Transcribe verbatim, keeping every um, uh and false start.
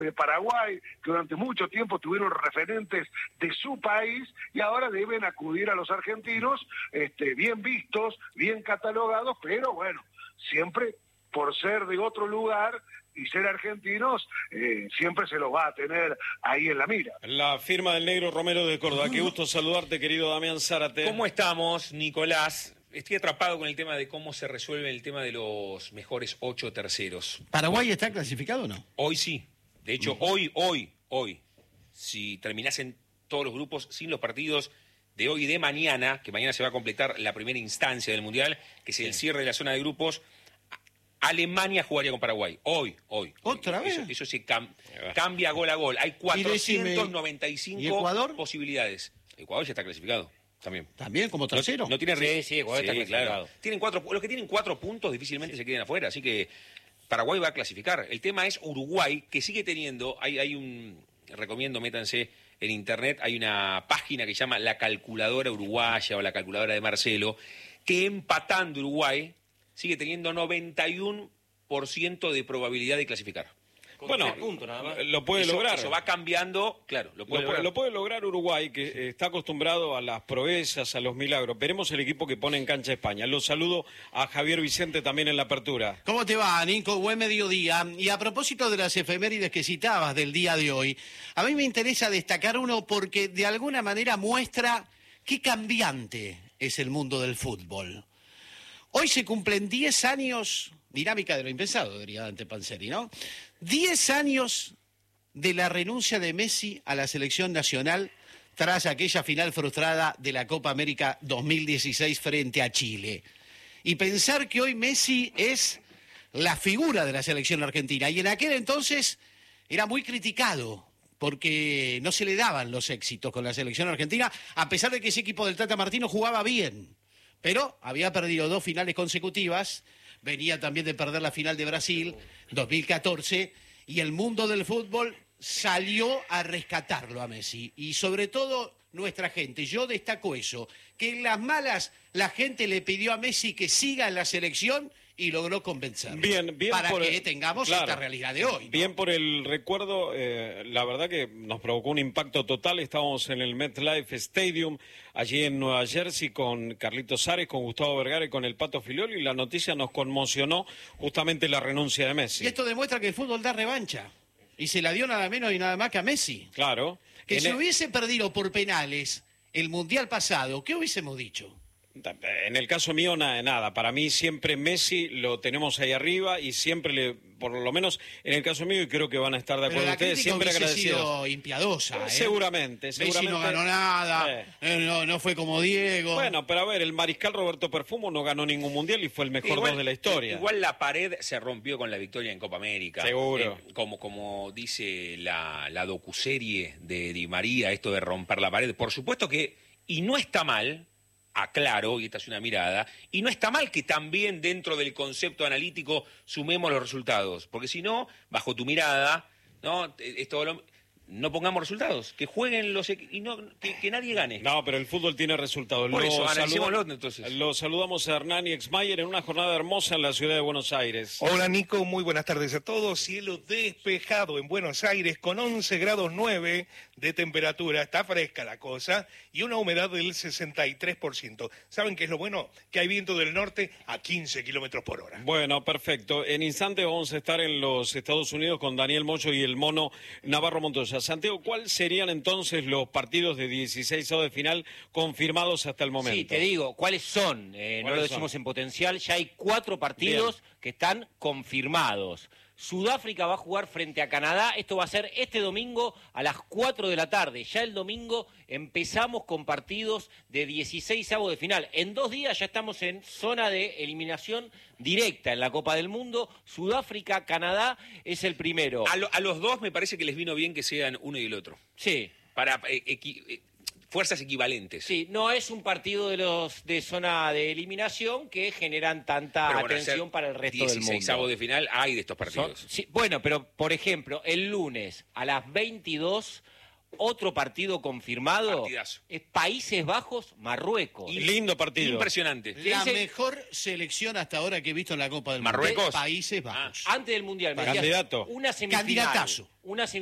de Paraguay, que durante mucho tiempo tuvieron referentes de su país y ahora deben acudir a los argentinos, este, bien vistos, bien catalogados, pero bueno, siempre por ser de otro lugar y ser argentinos, eh, siempre se los va a tener ahí en la mira. La firma del negro Romero de Córdoba. Qué gusto saludarte, querido Damián Zárate. ¿Cómo estamos, Nicolás? Estoy atrapado con el tema de cómo se resuelve el tema de los mejores ocho terceros. ¿Paraguay está clasificado o no? Hoy sí. De hecho, uh-huh. hoy, hoy, hoy, si terminasen todos los grupos sin los partidos de hoy y de mañana, que mañana se va a completar la primera instancia del Mundial, que es el cierre de la zona de grupos, Alemania jugaría con Paraguay. Hoy, hoy. ¿Otra hoy. vez? Eso, eso se cam- cambia gol a gol. Hay cuatrocientas noventa y cinco ¿Y Ecuador? posibilidades. Ecuador ya está clasificado. También. ¿También como tercero? No, no tiene Sí, sí, Ecuador está clasificado. Claro. Tienen cuatro, los que tienen cuatro puntos difícilmente se queden afuera, así que Paraguay va a clasificar. El tema es Uruguay, que sigue teniendo, hay, hay un, recomiendo, métanse en internet, hay una página que se llama La Calculadora Uruguaya o La Calculadora de Marcelo, que empatando Uruguay sigue teniendo noventa y uno por ciento de probabilidad de clasificar. Con bueno, puntos, nada más. Lo puede eso, lograr. Eso va cambiando, claro, lo puede, lo, lograr. lo puede lograr Uruguay, que sí. está acostumbrado a las proezas, a los milagros. Veremos el equipo que pone en cancha España. Los saludo a Javier Vicente también en la apertura. ¿Cómo te va, Nico? Buen mediodía. Y a propósito de las efemérides que citabas del día de hoy, a mí me interesa destacar uno porque de alguna manera muestra qué cambiante es el mundo del fútbol. Hoy se cumplen diez años, dinámica de lo impensado, diría Dante Panzeri, ¿no? diez años de la renuncia de Messi a la selección nacional tras aquella final frustrada de la Copa América dos mil dieciséis frente a Chile. Y pensar que hoy Messi es la figura de la selección argentina. Y en aquel entonces era muy criticado porque no se le daban los éxitos con la selección argentina, a pesar de que ese equipo del Tata Martino jugaba bien. Pero había perdido dos finales consecutivas, venía también de perder la final de Brasil, dos mil catorce, y el mundo del fútbol salió a rescatarlo a Messi. Y sobre todo nuestra gente, yo destaco eso, que en las malas la gente le pidió a Messi que siga en la selección y logró convencerlo. Bien, bien para por que el, tengamos claro, esta realidad de hoy, ¿no? Bien por el recuerdo, eh, la verdad que nos provocó un impacto total. Estábamos en el MetLife Stadium, allí en Nueva Jersey, con Carlitos Ares, con Gustavo Vergara y con el Pato Filioli, y la noticia nos conmocionó justamente la renuncia de Messi. Y esto demuestra que el fútbol da revancha. Y se la dio nada menos y nada más que a Messi. Claro. Que en si el... hubiese perdido por penales el Mundial pasado, ¿qué hubiésemos dicho? En el caso mío, nada, nada. Para mí siempre Messi lo tenemos ahí arriba y siempre, le, por lo menos en el caso mío, y creo que van a estar de acuerdo Pero la ustedes, siempre hubiese agradecidos. sido impiadosa, ¿eh? Seguramente, seguramente. Messi no ganó nada, eh. eh, no, no fue como Diego. Bueno, pero a ver, el mariscal Roberto Perfumo no ganó ningún mundial y fue el mejor igual, dos de la historia. Igual la pared se rompió con la victoria en Copa América. Seguro. Eh, como, como dice la, la docuserie de Di María, esto de romper la pared. Por supuesto que, y no está mal, aclaro, y esta es una mirada, y no está mal que también dentro del concepto analítico sumemos los resultados, porque si no, bajo tu mirada, no, esto lo, no pongamos resultados, que jueguen los y no que, que nadie gane. No, pero el fútbol tiene resultados. Por lo eso, analicémoslo saluda, entonces. Lo saludamos a Hernán y Exmayer en una jornada hermosa en la ciudad de Buenos Aires. Hola Nico, muy buenas tardes a todos. Cielo despejado en Buenos Aires con once grados nueve de temperatura, está fresca la cosa, y una humedad del sesenta y tres por ciento. ¿Saben qué es lo bueno? Que hay viento del norte a quince kilómetros por hora. Bueno, perfecto. En instante vamos a estar en los Estados Unidos con Daniel Moyo y el mono Navarro Montoya. Santiago, ¿cuáles serían entonces los partidos de dieciséis de final confirmados hasta el momento? Sí, te digo, ¿cuáles son? Eh, no lo decimos son? En potencial, ya hay cuatro partidos Bien. que están confirmados. Sudáfrica va a jugar frente a Canadá, esto va a ser este domingo a las cuatro de la tarde. Ya el domingo empezamos con partidos de dieciseisavos de final. En dos días ya estamos en zona de eliminación directa en la Copa del Mundo. Sudáfrica, Canadá es el primero. A, lo, a los dos me parece que les vino bien que sean uno y el otro. Sí. Para eh, equi, eh, fuerzas equivalentes. Sí, no es un partido de los de zona de eliminación que generan tanta pero bueno, atención para el resto del mundo. dieciseisavos de final hay de estos partidos. Son, sí, bueno, pero por ejemplo, el lunes a las veintidós, otro partido confirmado Partidazo. es Países Bajos, Marruecos. Y lindo partido. Impresionante. La Ese- mejor selección hasta ahora que he visto en la Copa del Marruecos. Mundo. Países Bajos. Antes del Mundial, me decías, Candidato. una semifinal. Candidatazo. Una semifinal